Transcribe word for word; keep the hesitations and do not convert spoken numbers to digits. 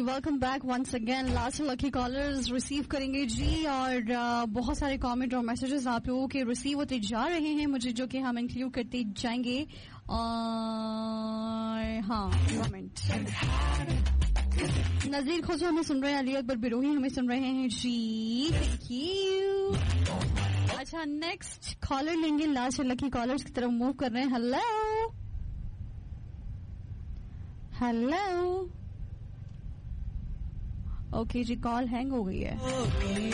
Welcome back once again. Last lucky callers receive करेंगे जी, और uh, बहुत सारे कमेंट और मैसेजेस आप लोगों के रिसीव होते जा रहे हैं मुझे, जो कि हम इंक्लूड करते जाएंगे. और हाँ, कमेंट नजीर खोजो हमें सुन रहे हैं, अली अकबर बिरोही हमें सुन रहे हैं जी, थैंक यू. अच्छा, नेक्स्ट कॉलर लेंगे, लास्ट लकी कॉलर्स की तरफ मूव कर रहे हैं. Hello hello. ओके जी, कॉल हैंग हो गई है.